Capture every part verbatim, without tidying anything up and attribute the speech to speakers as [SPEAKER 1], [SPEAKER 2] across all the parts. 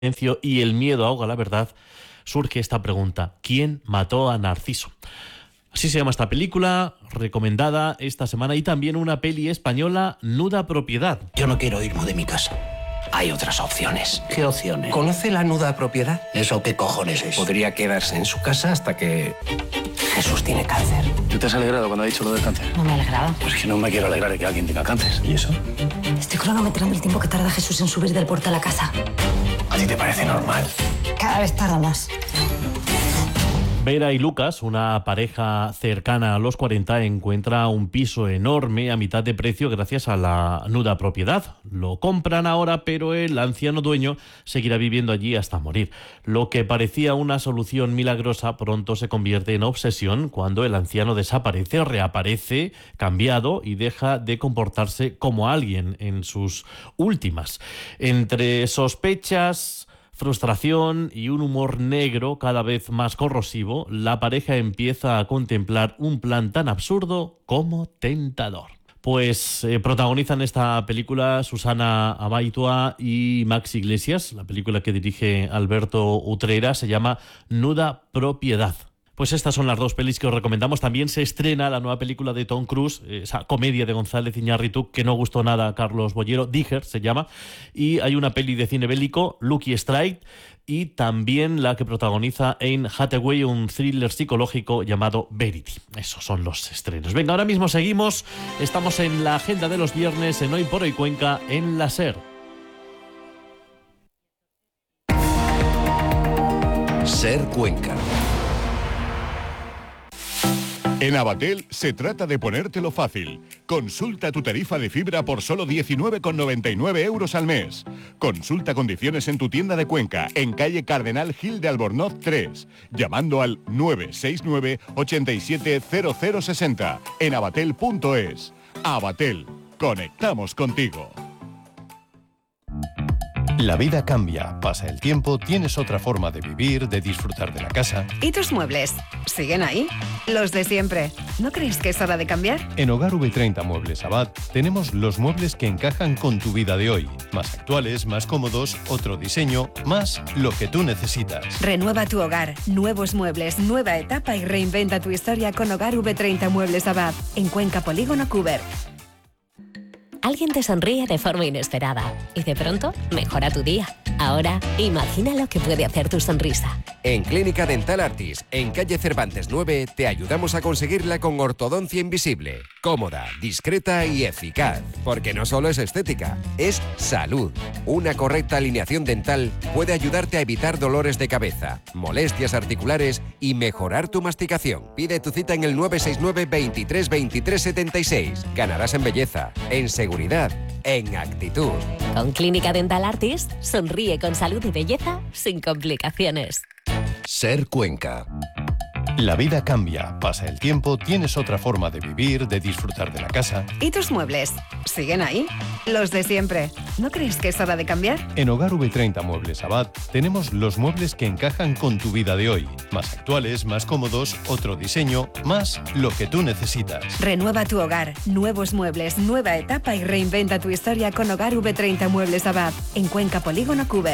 [SPEAKER 1] silencio y el miedo ahoga la verdad, surge esta pregunta: ¿quién mató a Narciso? Así se llama esta película, recomendada esta semana, y también una peli española, Nuda Propiedad.
[SPEAKER 2] Yo no quiero irme de mi casa. Hay otras opciones.
[SPEAKER 3] ¿Qué opciones?
[SPEAKER 2] ¿Conoce la nuda propiedad?
[SPEAKER 3] ¿Eso qué cojones es?
[SPEAKER 2] Podría quedarse en su casa hasta que Jesús tiene cáncer.
[SPEAKER 4] ¿Tú te has alegrado cuando ha dicho lo del cáncer?
[SPEAKER 5] No me he alegrado.
[SPEAKER 4] Pues que no me quiero alegrar de que alguien tenga cáncer.
[SPEAKER 2] ¿Y eso?
[SPEAKER 5] Estoy cronometrando el tiempo que tarda Jesús en subir del puerto a la casa.
[SPEAKER 2] ¿A ti te parece normal?
[SPEAKER 5] Cada vez tarda más.
[SPEAKER 1] Vera y Lucas, una pareja cercana a los cuarenta, encuentra un piso enorme a mitad de precio gracias a la Nuda Propiedad. Lo compran ahora, pero el anciano dueño seguirá viviendo allí hasta morir. Lo que parecía una solución milagrosa pronto se convierte en obsesión cuando el anciano desaparece, reaparece cambiado y deja de comportarse como alguien en sus últimas. Entre sospechas, frustración y un humor negro cada vez más corrosivo, la pareja empieza a contemplar un plan tan absurdo como tentador. Pues eh, protagonizan esta película Susana Abaitua y Max Iglesias. La película que dirige Alberto Utrera se llama Nuda Propiedad. Pues estas son las dos pelis que os recomendamos. También se estrena la nueva película de Tom Cruise, esa comedia de González Iñárritu que no gustó nada a Carlos Bollero, Díger se llama, y hay una peli de cine bélico, Lucky Strike, y también la que protagoniza Anne Hathaway, un thriller psicológico llamado Verity. Esos son los estrenos. Venga, ahora mismo seguimos. Estamos en la agenda de los viernes en Hoy por Hoy Cuenca, en la SER.
[SPEAKER 6] SER Cuenca.
[SPEAKER 7] En Abatel se trata de ponértelo fácil. Consulta tu tarifa de fibra por solo diecinueve con noventa y nueve euros al mes. Consulta condiciones en tu tienda de Cuenca, en calle Cardenal Gil de Albornoz tres, llamando al nueve seis nueve, ocho siete cero cero seis cero, en abatel punto es. Abatel, conectamos contigo.
[SPEAKER 8] La vida cambia, pasa el tiempo, tienes otra forma de vivir, de disfrutar de la casa.
[SPEAKER 9] ¿Y tus muebles? ¿Siguen ahí? Los de siempre. ¿No crees que es hora de cambiar?
[SPEAKER 8] En Hogar V treinta Muebles Abad tenemos los muebles que encajan con tu vida de hoy. Más actuales, más cómodos, otro diseño, más lo que tú necesitas.
[SPEAKER 9] Renueva tu hogar, nuevos muebles, nueva etapa y reinventa tu historia con Hogar V treinta Muebles Abad, en Cuenca Polígono Cuber.
[SPEAKER 10] Alguien te sonríe de forma inesperada y de pronto mejora tu día. Ahora, imagina lo que puede hacer tu sonrisa.
[SPEAKER 11] En Clínica Dental Artis, en calle Cervantes nueve, te ayudamos a conseguirla con ortodoncia invisible. Cómoda, discreta y eficaz. Porque no solo es estética, es salud. Una correcta alineación dental puede ayudarte a evitar dolores de cabeza, molestias articulares y mejorar tu masticación. Pide tu cita en el nueve seis nueve, veintitrés, veintitrés, setenta y seis. Ganarás en belleza, en seguridad, en actitud.
[SPEAKER 10] Con Clínica Dental Artis, sonríe con salud y belleza sin complicaciones.
[SPEAKER 6] SER Cuenca.
[SPEAKER 8] La vida cambia, pasa el tiempo, tienes otra forma de vivir, de disfrutar de la casa.
[SPEAKER 9] ¿Y tus muebles? ¿Siguen ahí? Los de siempre. ¿No crees que es hora de cambiar?
[SPEAKER 8] En Hogar V treinta Muebles Abad tenemos los muebles que encajan con tu vida de hoy. Más actuales, más cómodos, otro diseño, más lo que tú necesitas.
[SPEAKER 9] Renueva tu hogar, nuevos muebles, nueva etapa y reinventa tu historia con Hogar V treinta Muebles Abad, en Cuenca Polígono Cuber.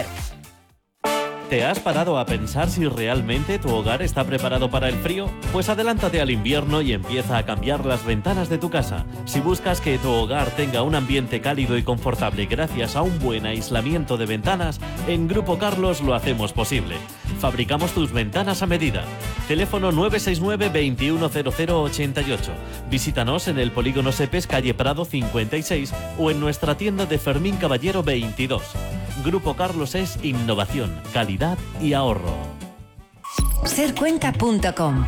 [SPEAKER 1] ¿Te has parado a pensar si realmente tu hogar está preparado para el frío? Pues adelántate al invierno y empieza a cambiar las ventanas de tu casa. Si buscas que tu hogar tenga un ambiente cálido y confortable gracias a un buen aislamiento de ventanas, en Grupo Carlos lo hacemos posible. Fabricamos tus ventanas a medida. Teléfono nueve seis nueve, veintiuno cero cero, ochenta y ocho. Visítanos en el Polígono Sepes, calle Prado cincuenta y seis, o en nuestra tienda de Fermín Caballero veintidós. Grupo Carlos es innovación, calidad y ahorro.
[SPEAKER 12] ser cuenca punto com.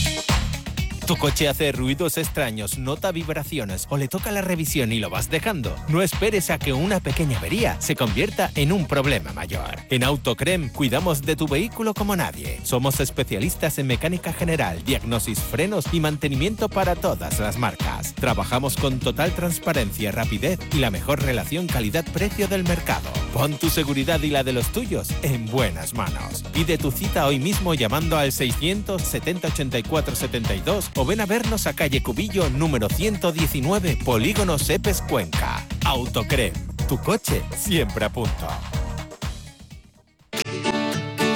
[SPEAKER 13] Tu coche hace ruidos extraños, nota vibraciones o le toca la revisión y lo vas dejando. No esperes a que una pequeña avería se convierta en un problema mayor. En Autocrem cuidamos de tu vehículo como nadie. Somos especialistas en mecánica general, diagnosis, frenos y mantenimiento para todas las marcas. Trabajamos con total transparencia, rapidez y la mejor relación calidad-precio del mercado. Pon tu seguridad y la de los tuyos en buenas manos. Pide tu cita hoy mismo llamando al seiscientos, setenta, ochenta y cuatro, setenta y dos o ven a vernos a calle Cubillo número ciento diecinueve, Polígono Sepes, Cuenca. Autocrem, tu coche siempre a punto.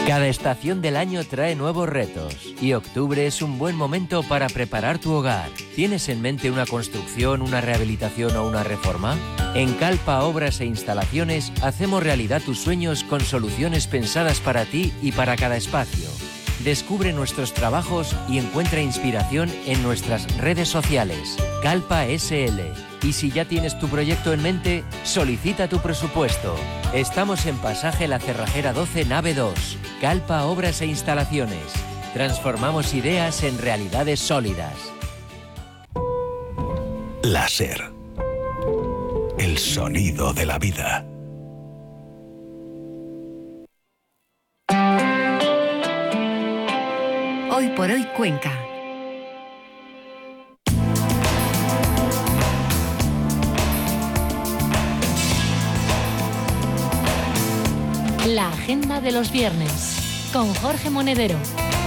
[SPEAKER 3] Cada estación del año trae nuevos retos y octubre es un buen momento para preparar tu hogar. ¿Tienes en mente una construcción, una rehabilitación o una reforma? En Calpa Obras e Instalaciones hacemos realidad tus sueños con soluciones pensadas para ti y para cada espacio. Descubre nuestros trabajos y encuentra inspiración en nuestras redes sociales. Calpa S L. Y si ya tienes tu proyecto en mente, solicita tu presupuesto. Estamos en Pasaje La Cerrajera doce, nave dos. Calpa Obras e Instalaciones. Transformamos ideas en realidades sólidas.
[SPEAKER 14] Láser. El sonido de la vida.
[SPEAKER 12] Hoy por hoy Cuenca.
[SPEAKER 15] La agenda de los viernes con Jorge Monedero.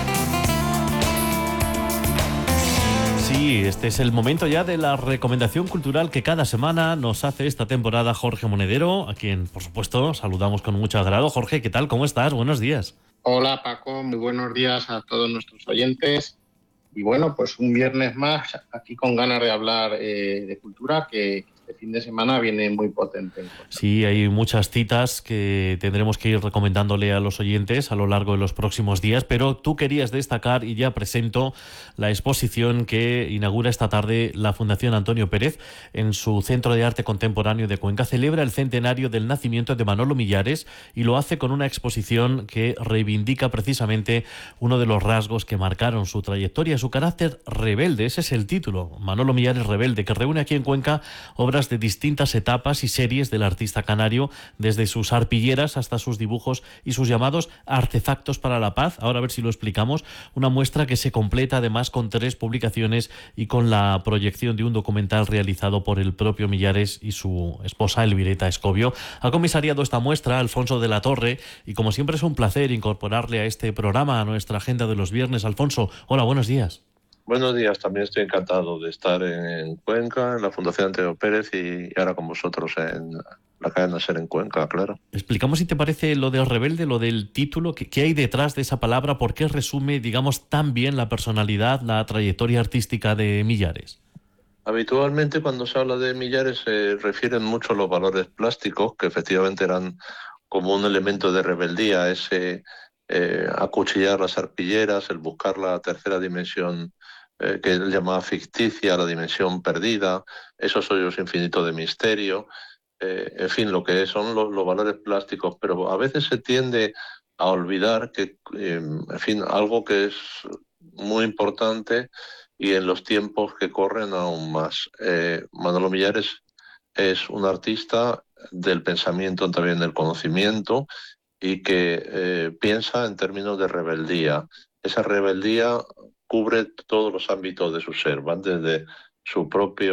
[SPEAKER 1] Sí, este es el momento ya de la recomendación cultural que cada semana nos hace esta temporada Jorge Monedero, a quien, por supuesto, saludamos con mucho agrado. Jorge, ¿qué tal? ¿Cómo estás? Buenos días.
[SPEAKER 16] Hola, Paco. Muy buenos días a todos nuestros oyentes. Y bueno, pues un viernes más aquí con ganas de hablar eh, de cultura, que este fin de semana viene muy potente.
[SPEAKER 1] Sí, hay muchas citas que tendremos que ir recomendándole a los oyentes a lo largo de los próximos días, pero tú querías destacar, y ya presento la exposición que inaugura esta tarde la Fundación Antonio Pérez en su Centro de Arte Contemporáneo de Cuenca. Celebra el centenario del nacimiento de Manolo Millares y lo hace con una exposición que reivindica precisamente uno de los rasgos que marcaron su trayectoria, su carácter rebelde. Ese es el título, Manolo Millares Rebelde, que reúne aquí en Cuenca obras de distintas etapas y series del artista canario, desde sus arpilleras hasta sus dibujos y sus llamados artefactos para la paz. Ahora a ver si lo explicamos. Una muestra que se completa además con tres publicaciones y con la proyección de un documental realizado por el propio Millares y su esposa Elvireta Escobio. Ha comisariado esta muestra Alfonso de la Torre y como siempre es un placer incorporarle a este programa, a nuestra agenda de los viernes. Alfonso, hola, buenos días.
[SPEAKER 17] Buenos días, también estoy encantado de estar en, en Cuenca, en la Fundación Antonio Pérez y, y ahora con vosotros en la cadena SER en Cuenca, claro.
[SPEAKER 1] Explicamos si te parece lo del rebelde, lo del título, ¿qué, qué hay detrás de esa palabra? ¿Por qué resume, digamos, tan bien la personalidad, la trayectoria artística de Millares?
[SPEAKER 17] Habitualmente cuando se habla de Millares se refieren mucho a los valores plásticos, que efectivamente eran como un elemento de rebeldía, ese eh, acuchillar las arpilleras, el buscar la tercera dimensión Eh, que él llamaba ficticia, la dimensión perdida, esos hoyos infinitos de misterio, eh, en fin, lo que son los, los valores plásticos, pero a veces se tiende a olvidar que, eh, en fin, algo que es muy importante y en los tiempos que corren aún más. Eh, Manolo Millares es un artista del pensamiento, también del conocimiento, y que eh, piensa en términos de rebeldía. Esa rebeldía cubre todos los ámbitos de su ser, van desde su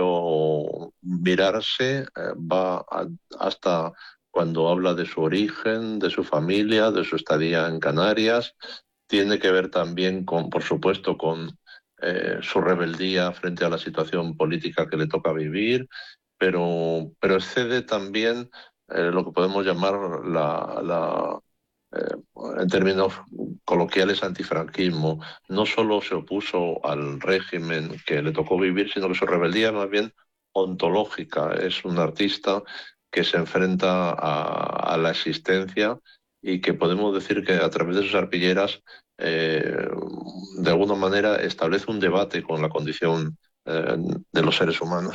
[SPEAKER 17] propio mirarse, eh, va a, hasta cuando habla de su origen, de su familia, de su estadía en Canarias. Tiene que ver también, con, por supuesto, con eh, su rebeldía frente a la situación política que le toca vivir, pero, pero excede también eh, lo que podemos llamar la... la Eh, en términos coloquiales, antifranquismo. No solo se opuso al régimen que le tocó vivir, sino que su rebeldía más bien ontológica. Es un artista que se enfrenta a, a la existencia y que podemos decir que a través de sus arpilleras eh, de alguna manera establece un debate con la condición eh, de los seres humanos.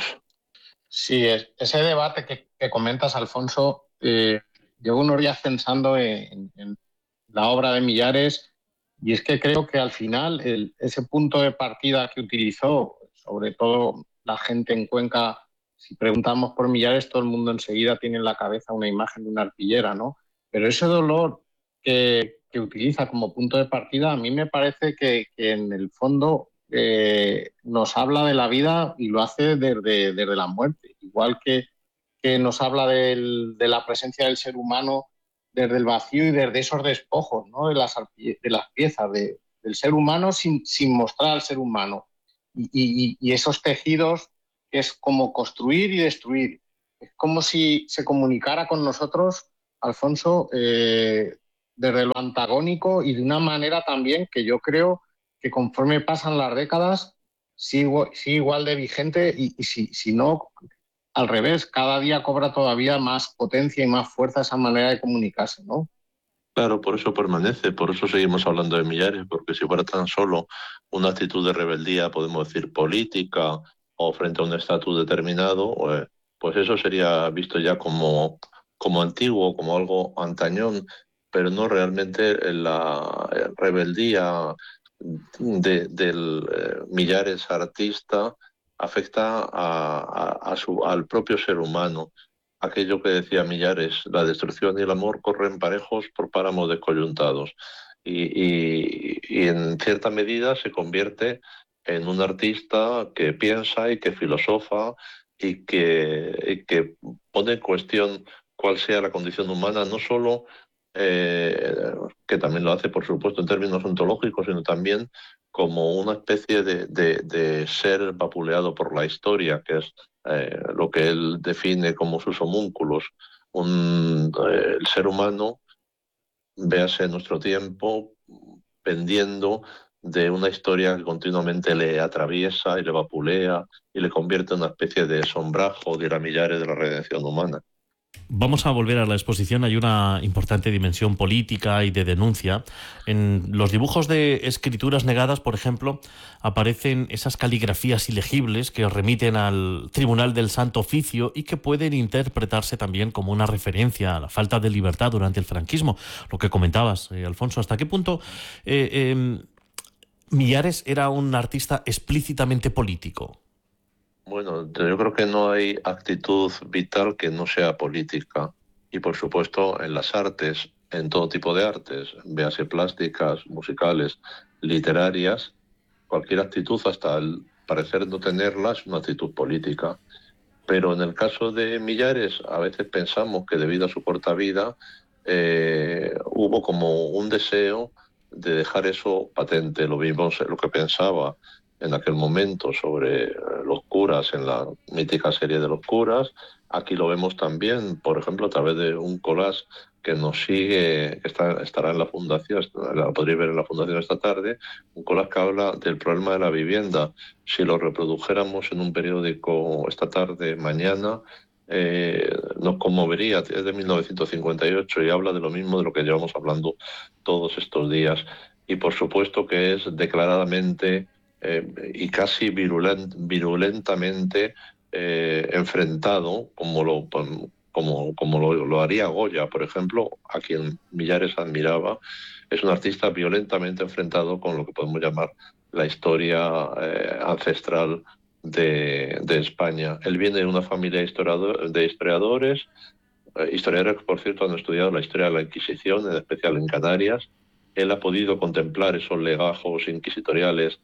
[SPEAKER 16] Sí, es, ese debate que, que comentas, Alfonso, eh, llevo unos días pensando en, en la obra de Millares y es que creo que al final el, ese punto de partida que utilizó, sobre todo la gente en Cuenca, si preguntamos por Millares, todo el mundo enseguida tiene en la cabeza una imagen de una arpillera, ¿no? Pero ese dolor que, que utiliza como punto de partida, a mí me parece que, que en el fondo eh, nos habla de la vida y lo hace desde, desde la muerte, igual que que nos habla del, de la presencia del ser humano desde el vacío y desde esos despojos, ¿no? de, las, de las piezas, de, del ser humano sin, sin mostrar al ser humano. Y, y, y esos tejidos que es como construir y destruir. Es como si se comunicara con nosotros, Alfonso, eh, desde lo antagónico y de una manera también que yo creo que conforme pasan las décadas sigue, sigue igual de vigente y, y si, si no, al revés, cada día cobra todavía más potencia y más fuerza esa manera de comunicarse, ¿no?
[SPEAKER 17] Claro, por eso permanece, por eso seguimos hablando de Millares, porque si fuera tan solo una actitud de rebeldía, podemos decir política, o frente a un estatus determinado, pues, pues eso sería visto ya como, como antiguo, como algo antañón, pero no realmente la rebeldía de, del eh, Millares artista afecta a, a, a su, al propio ser humano. Aquello que decía Millares, la destrucción y el amor corren parejos por páramos descoyuntados. Y, y, y en cierta medida se convierte en un artista que piensa y que filosofa y que, y que pone en cuestión cuál sea la condición humana, no solo, eh, que también lo hace por supuesto en términos ontológicos, sino también como una especie de, de, de ser vapuleado por la historia, que es eh, lo que él define como sus homúnculos. Un, eh, el ser humano, véase en nuestro tiempo, pendiendo de una historia que continuamente le atraviesa y le vapulea y le convierte en una especie de sombrajo de la Millares de la redención humana.
[SPEAKER 1] Vamos a volver a la exposición. Hay una importante dimensión política y de denuncia. En los dibujos de escrituras negadas, por ejemplo, aparecen esas caligrafías ilegibles que remiten al Tribunal del Santo Oficio y que pueden interpretarse también como una referencia a la falta de libertad durante el franquismo. Lo que comentabas, eh, Alfonso, ¿hasta qué punto eh, eh, Millares era un artista explícitamente político?
[SPEAKER 17] Bueno, yo creo que no hay actitud vital que no sea política. Y por supuesto en las artes, en todo tipo de artes, véase plásticas, musicales, literarias, cualquier actitud, hasta el parecer no tenerla, es una actitud política. Pero en el caso de Millares, a veces pensamos que debido a su corta vida eh, hubo como un deseo de dejar eso patente. Lo vimos en lo que pensaba en aquel momento sobre los curas en la mítica serie de los curas. Aquí lo vemos también, por ejemplo, a través de un collage que nos sigue, que está, estará en la fundación, la podréis ver en la fundación esta tarde, un collage que habla del problema de la vivienda. Si lo reprodujéramos en un periódico esta tarde, mañana, eh, nos conmovería. Es de mil novecientos cincuenta y ocho y habla de lo mismo de lo que llevamos hablando todos estos días. Y por supuesto que es declaradamente Eh, y casi virulent, virulentamente eh, enfrentado, como lo, como, como lo, lo haría Goya, por ejemplo, a quien Millares admiraba. Es un artista violentamente enfrentado con lo que podemos llamar la historia eh, ancestral de, de España. Él viene de una familia historiador, de historiadores, eh, historiadores que, por cierto, han estudiado la historia de la Inquisición, en especial en Canarias. Él ha podido contemplar esos legajos inquisitoriales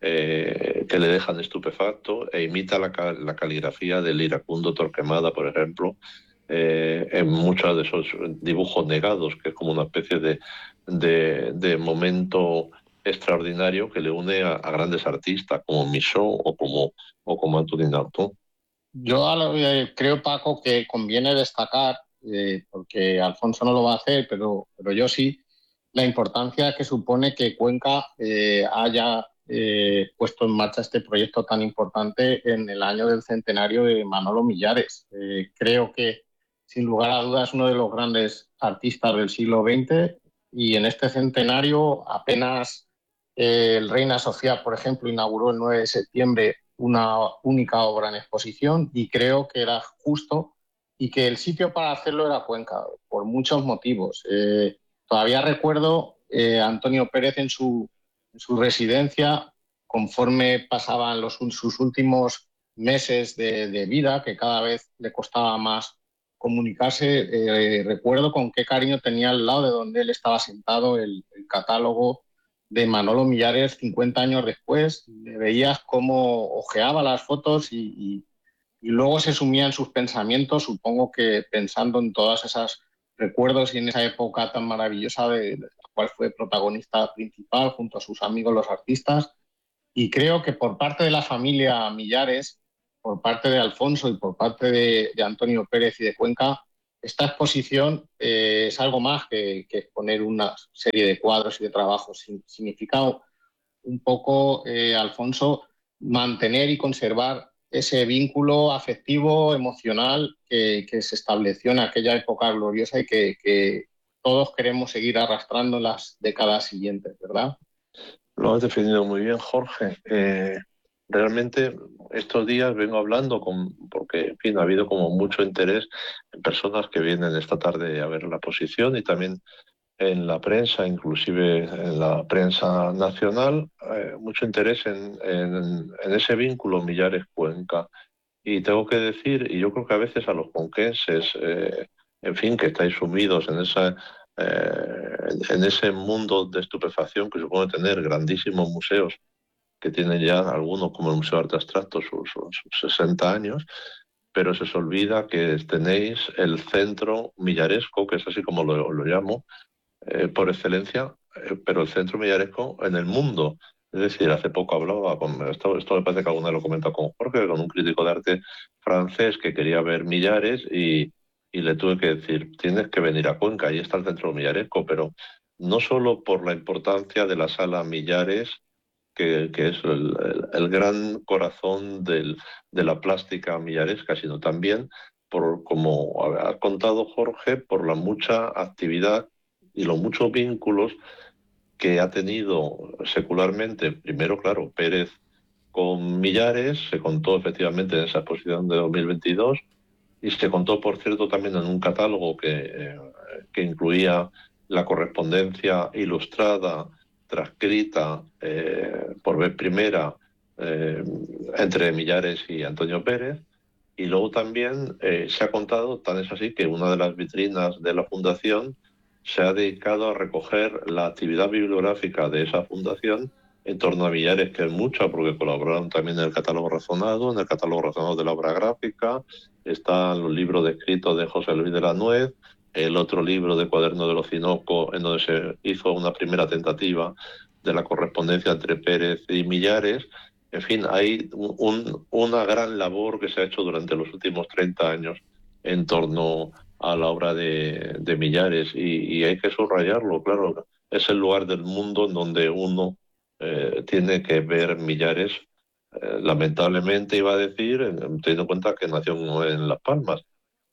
[SPEAKER 17] Eh, que le dejan estupefacto, e imita la, la caligrafía del iracundo Torquemada, por ejemplo, eh, en muchos de esos dibujos negados, que es como una especie de, de, de momento extraordinario que le une a, a grandes artistas como Michaud o como, o como Antonin Artaud.
[SPEAKER 16] Yo eh, creo, Paco, que conviene destacar, eh, porque Alfonso no lo va a hacer, pero, pero yo sí, la importancia que supone que Cuenca eh, haya Eh, puesto en marcha este proyecto tan importante en el año del centenario de Manolo Millares. Eh, creo que, sin lugar a dudas, es uno de los grandes artistas del siglo veinte y en este centenario apenas eh, el Reina Sofía, por ejemplo, inauguró el nueve de septiembre una única obra en exposición y creo que era justo y que el sitio para hacerlo era Cuenca, por muchos motivos. Eh, todavía recuerdo eh, a Antonio Pérez en su en su residencia, conforme pasaban los, sus últimos meses de, de vida, que cada vez le costaba más comunicarse. Eh, recuerdo con qué cariño tenía al lado de donde él estaba sentado el, el catálogo de Manolo Millares cincuenta años después. Le veías cómo ojeaba las fotos y, y, y luego se sumía en sus pensamientos, supongo que pensando en todas esas recuerdos y en esa época tan maravillosa de, de la cual fue protagonista principal junto a sus amigos los artistas. Y creo que por parte de la familia Millares, por parte de Alfonso y por parte de, de Antonio Pérez y de Cuenca, esta exposición eh, es algo más que, que exponer una serie de cuadros y de trabajos. Significa un poco, eh, Alfonso, mantener y conservar ese vínculo afectivo, emocional que, que se estableció en aquella época gloriosa y que, que todos queremos seguir arrastrando en las décadas siguientes, ¿verdad?
[SPEAKER 17] Lo has definido muy bien, Jorge. Eh, realmente estos días vengo hablando con, porque en fin, ha habido como mucho interés en personas que vienen esta tarde a ver la exposición y también en la prensa, inclusive en la prensa nacional, eh, mucho interés en, en, en ese vínculo Millares-Cuenca. Y tengo que decir, y yo creo que a veces a los conquenses, eh, en fin, que estáis sumidos en, esa, eh, en ese mundo de estupefacción que supone tener grandísimos museos, que tienen ya algunos, como el Museo de Arte Abstracto, sus, sus sesenta años, pero se os olvida que tenéis el centro millaresco, que es así como lo, lo llamo, Eh, por excelencia, eh, pero el centro millaresco en el mundo. Es decir, hace poco hablaba, con, esto, esto me parece que alguna vez lo comenta con Jorge, con un crítico de arte francés que quería ver Millares y, y le tuve que decir, tienes que venir a Cuenca, ahí está el centro millaresco, pero no solo por la importancia de la sala Millares, que, que es el, el, el gran corazón del, de la plástica millaresca, sino también, por, como ha contado Jorge, por la mucha actividad y los muchos vínculos que ha tenido secularmente, primero, claro, Pérez con Millares, se contó efectivamente en esa exposición de dos mil veintidós, y se contó, por cierto, también en un catálogo que, eh, que incluía la correspondencia ilustrada, transcrita eh, por vez primera eh, entre Millares y Antonio Pérez, y luego también eh, se ha contado, tan es así, que una de las vitrinas de la Fundación se ha dedicado a recoger la actividad bibliográfica de esa fundación en torno a Millares, que es mucha, porque colaboraron también en el catálogo razonado, en el catálogo razonado de la obra gráfica, están los libros de escritos de José Luis de la Nuez, el otro libro de Cuaderno de los Orinoco, en donde se hizo una primera tentativa de la correspondencia entre Pérez y Millares. En fin, hay un, una gran labor que se ha hecho durante los últimos treinta años en torno a la obra de, de Millares, y, y hay que subrayarlo, claro, es el lugar del mundo en donde uno eh, tiene que ver Millares, eh, lamentablemente iba a decir, teniendo en cuenta que nació en Las Palmas,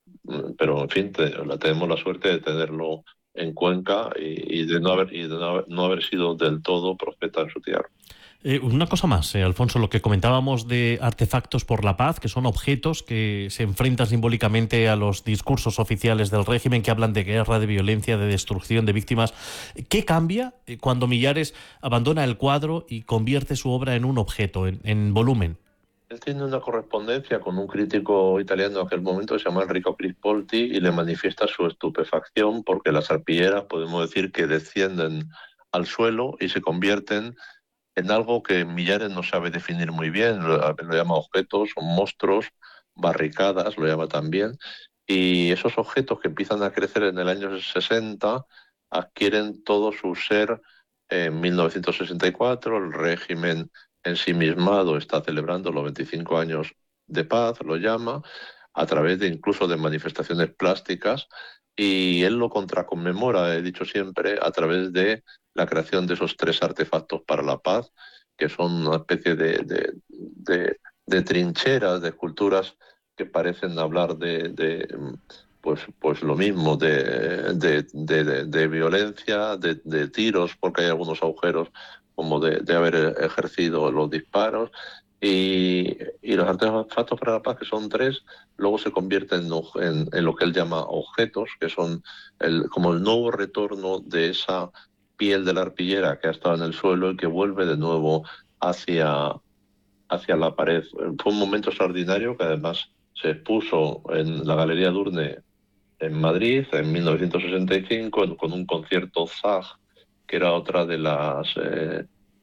[SPEAKER 17] pero en fin, te, la, tenemos la suerte de tenerlo en Cuenca y, y de, no haber, y de no, haber, no haber sido del todo profeta en su tierra.
[SPEAKER 1] Eh, una cosa más, eh, Alfonso, lo que comentábamos de artefactos por la paz, que son objetos que se enfrentan simbólicamente a los discursos oficiales del régimen que hablan de guerra, de violencia, de destrucción, de víctimas. ¿Qué cambia cuando Millares abandona el cuadro y convierte su obra en un objeto, en, en volumen?
[SPEAKER 17] Él tiene una correspondencia con un crítico italiano en aquel momento que se llama Enrico Crispolti y le manifiesta su estupefacción porque las arpilleras, podemos decir, que descienden al suelo y se convierten en algo que Millares no sabe definir muy bien, lo, lo llama objetos, son monstruos, barricadas, lo llama también, y esos objetos que empiezan a crecer en el año sesenta adquieren todo su ser en mil novecientos sesenta y cuatro, el régimen ensimismado está celebrando los veinticinco años de paz, lo llama, a través de incluso de manifestaciones plásticas, y él lo contraconmemora, he dicho siempre, a través de la creación de esos tres artefactos para la paz, que son una especie de, de, de, de trincheras, de esculturas que parecen hablar de, de pues, pues lo mismo, de, de, de, de, de violencia, de, de tiros, porque hay algunos agujeros como de, de haber ejercido los disparos, y, y los artefactos para la paz, que son tres, luego se convierten en, en, en lo que él llama objetos, que son el, como el nuevo retorno de esa piel de la arpillera que ha estado en el suelo y que vuelve de nuevo hacia, hacia la pared. Fue un momento extraordinario que además se expuso en la Galería Durne en Madrid en mil novecientos sesenta y cinco con un concierto Zag, que era otra de las eh,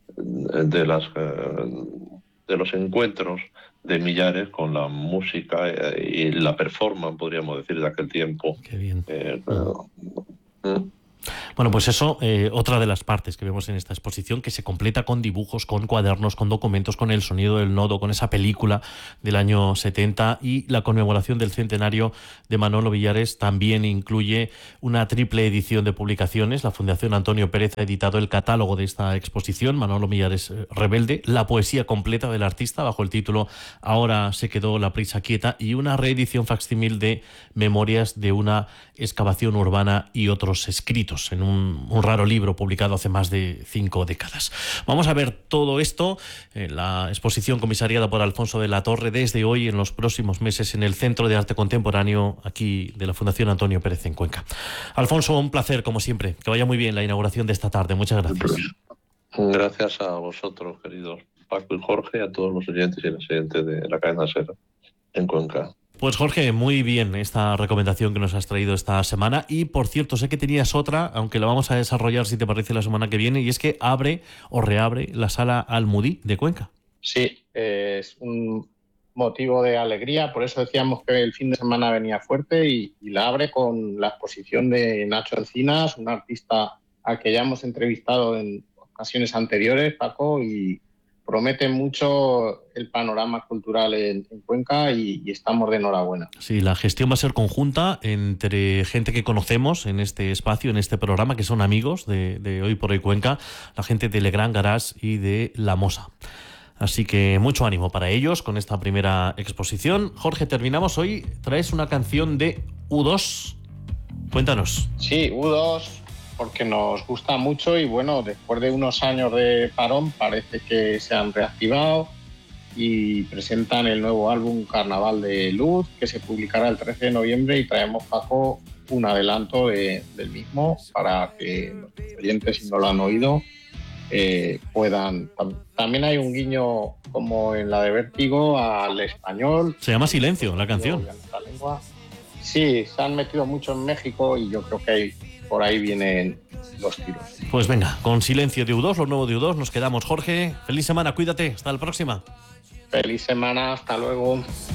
[SPEAKER 17] de las eh, de los encuentros de Millares con la música eh, y la performance, podríamos decir, de aquel tiempo.
[SPEAKER 1] Qué bien.
[SPEAKER 17] Eh, pero, mm.
[SPEAKER 1] Bueno, pues eso, eh, otra de las partes que vemos en esta exposición, que se completa con dibujos, con cuadernos, con documentos, con el sonido del nodo, con esa película del año setenta, y la conmemoración del centenario de Manolo Villares también incluye una triple edición de publicaciones. La Fundación Antonio Pérez ha editado el catálogo de esta exposición, Manolo Villares Rebelde, la poesía completa del artista bajo el título Ahora se quedó la prisa quieta, y una reedición facsímil de Memorias de una excavación urbana y otros escritos, en un, un raro libro publicado hace más de cinco décadas. Vamos a ver todo esto en la exposición comisariada por Alfonso de la Torre desde hoy, en los próximos meses, en el Centro de Arte Contemporáneo aquí de la Fundación Antonio Pérez en Cuenca. Alfonso, un placer como siempre, que vaya muy bien la inauguración de esta tarde. Muchas gracias.
[SPEAKER 17] Gracias a vosotros, queridos Paco y Jorge, a todos los oyentes y las oyentes de la cadena SER en Cuenca.
[SPEAKER 1] Pues Jorge, muy bien esta recomendación que nos has traído esta semana. Y por cierto, sé que tenías otra, aunque la vamos a desarrollar, si te parece, la semana que viene, y es que abre o reabre la Sala Almudí de Cuenca.
[SPEAKER 16] Sí, eh, es un motivo de alegría, por eso decíamos que el fin de semana venía fuerte, y, y la abre con la exposición de Nacho Encinas, un artista al que ya hemos entrevistado en ocasiones anteriores, Paco, y promete mucho el panorama cultural en, en Cuenca, y, y estamos de enhorabuena.
[SPEAKER 1] Sí, la gestión va a ser conjunta entre gente que conocemos en este espacio, en este programa, que son amigos de, de Hoy por Hoy Cuenca, la gente de Legrand Garage y de La Mosa. Así que mucho ánimo para ellos con esta primera exposición. Jorge, terminamos hoy. Traes una canción de U dos. Cuéntanos.
[SPEAKER 16] Sí, U dos, porque nos gusta mucho, y bueno, después de unos años de parón parece que se han reactivado y presentan el nuevo álbum Carnaval de Luz, que se publicará el trece de noviembre, y traemos, Paco, un adelanto de, del mismo para que los oyentes, si no lo han oído, eh, puedan... También hay un guiño, como en la de Vértigo, al español.
[SPEAKER 1] Se llama Silencio, la canción.
[SPEAKER 16] Sí, se han metido mucho en México, y yo creo que hay... por ahí vienen los tiros.
[SPEAKER 1] Pues venga, con Silencio de U dos, lo nuevo de U dos, nos quedamos. Jorge, feliz semana, cuídate, hasta la próxima.
[SPEAKER 16] Feliz semana, hasta luego.